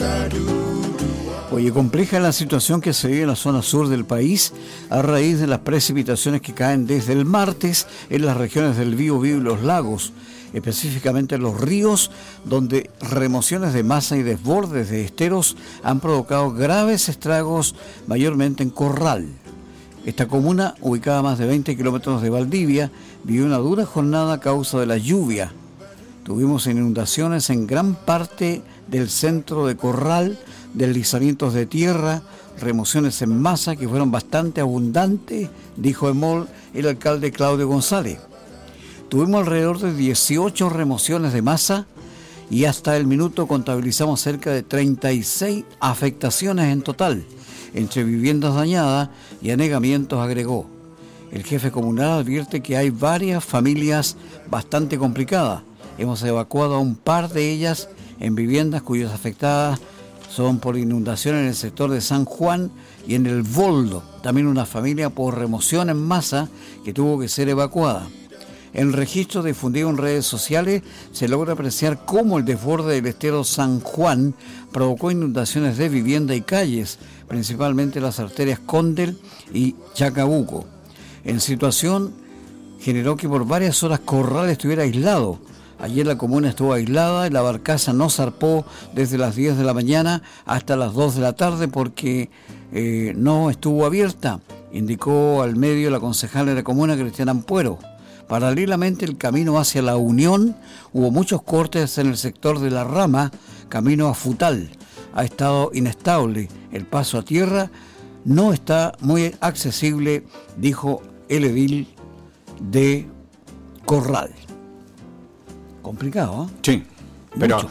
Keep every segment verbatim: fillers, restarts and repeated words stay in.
Oye, compleja la situación que se vive en la zona sur del país a raíz de las precipitaciones que caen desde el martes en las regiones del Biobío y los lagos, específicamente en los ríos, donde remociones de masa y desbordes de esteros han provocado graves estragos, mayormente en Corral. Esta comuna, ubicada a más de veinte kilómetros de Valdivia, vivió una dura jornada a causa de la lluvia. Tuvimos inundaciones en gran parte del centro de Corral, deslizamientos de tierra, remociones en masa que fueron bastante abundantes, dijo Emol el alcalde Claudio González. Tuvimos alrededor de dieciocho remociones de masa y hasta el minuto contabilizamos cerca de treinta y seis afectaciones en total, entre viviendas dañadas y anegamientos, agregó. El jefe comunal advierte que hay varias familias bastante complicadas. Hemos evacuado a un par de ellas en viviendas cuyas afectadas son por inundación en el sector de San Juan y en el Voldo. También una familia por remoción en masa que tuvo que ser evacuada. En registro difundido en redes sociales se logra apreciar cómo el desborde del estero San Juan provocó inundaciones de vivienda y calles, principalmente las arterias Condel y Chacabuco. En situación generó que por varias horas Corral estuviera aislado. Ayer la comuna estuvo aislada y la barcaza no zarpó desde las diez de la mañana hasta las dos de la tarde porque eh, no estuvo abierta, indicó al medio la concejala de la comuna, Cristiana Ampuero. Paralelamente, el camino hacia La Unión, hubo muchos cortes en el sector de La Rama, camino a Futal. Ha estado inestable. El paso a tierra no está muy accesible, dijo el edil de Corral. Complicado, ¿eh? Sí, pero Mucho.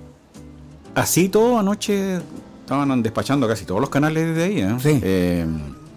Así todo anoche estaban despachando casi todos los canales desde ahí, ¿eh? Sí. Eh,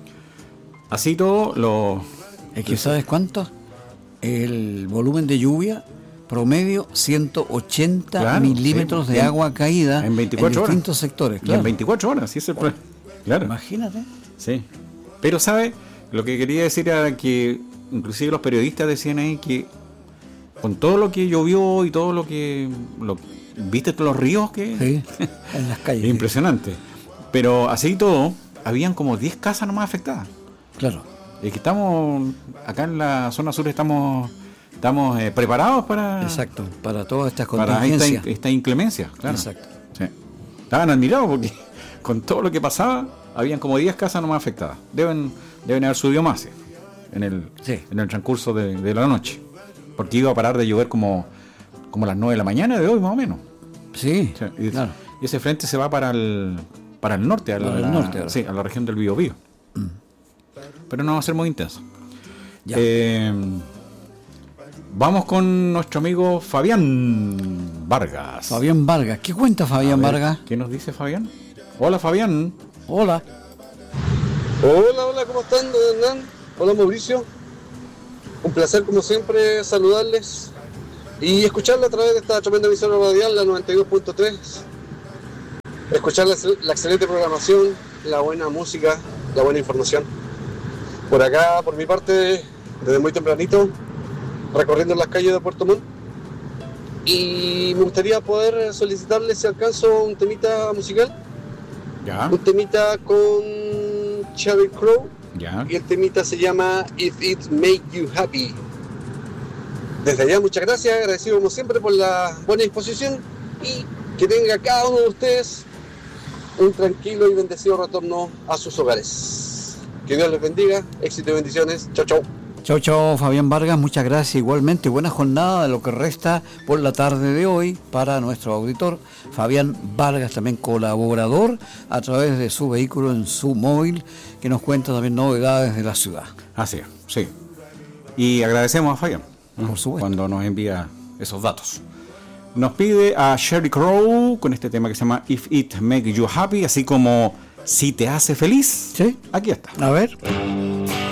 así todo lo... Es que ¿sabes cuánto? El volumen de lluvia promedio ciento ochenta Claro, milímetros sí, de en, agua caída en veinticuatro en horas. distintos sectores. Y Claro. en veinticuatro horas, sí es el problema. Claro. Imagínate. Sí. Pero, ¿sabe? Lo que quería decir era que inclusive los periodistas decían ahí que con todo lo que llovió y todo lo que... Lo, ¿viste todos los ríos que...? Sí, en las calles. Es impresionante. Pero así y todo, habían como diez casas nomás afectadas. Claro. Es que estamos, acá en la zona sur estamos estamos eh, preparados para... Exacto, para todas estas para contingencias. esta, esta inclemencia, claro. Exacto. Sí. Estaban admirados porque con todo lo que pasaba, habían como diez casas nomás afectadas. Deben, deben haber subido más eh, en el, Sí. en el transcurso de, de la noche. Porque iba a parar de llover como, como a las nueve de la mañana de hoy, más o menos. Sí, Sí, y, claro. y ese frente se va para el, para el norte, a la, Para el la- norte ahora. sí, a la región del Biobío. Mm. Pero no va a ser muy intenso. Ya. Eh, vamos con nuestro amigo Fabián Vargas. Fabián Vargas. ¿Qué cuenta Fabián A ver, Vargas? ¿qué nos dice Fabián? Hola, Fabián. Hola. Hola, hola, ¿cómo están, don Hernán? Hola, Mauricio. Un placer, como siempre, saludarles y escucharla a través de esta tremenda emisora radial, la noventa y dos punto tres. Escuchar la, la excelente programación, la buena música, la buena información. Por acá, por mi parte, desde muy tempranito, recorriendo las calles de Puerto Montt. Y me gustaría poder solicitarles si alcanzo un temita musical. Ya, Un temita con Sheryl Crow. ya. Y el temita se llama If It Make You Happy. Desde allá, muchas gracias, agradecido como siempre por la buena disposición y que tenga cada uno de ustedes un tranquilo y bendecido retorno a sus hogares. Que Dios les bendiga, éxito y bendiciones. Chau, chau. Chau, chau, Fabián Vargas, muchas gracias. Igualmente, buena jornada de lo que resta por la tarde de hoy para nuestro auditor. Fabián Vargas, también colaborador a través de su vehículo en su móvil, que nos cuenta también novedades de la ciudad. Así es, sí. Y agradecemos a Fabián, ¿no? Por supuesto. Cuando nos envía esos datos. Nos pide a Sheryl Crow con este tema que se llama If It Make You Happy, así como Si Te Hace Feliz. ¿Sí? Aquí está. A ver.